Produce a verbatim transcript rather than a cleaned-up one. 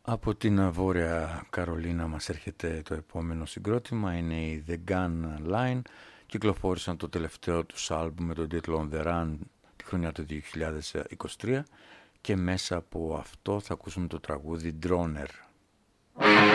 Από την Βόρεια Καρολίνα μας έρχεται το επόμενο συγκρότημα, είναι η The Gun Line. Κυκλοφόρησαν το τελευταίο τους άλμπουμ με τον τίτλο On The Run τη χρονιά του δύο χιλιάδες είκοσι τρία και μέσα από αυτό θα ακούσουμε το τραγούδι Droner.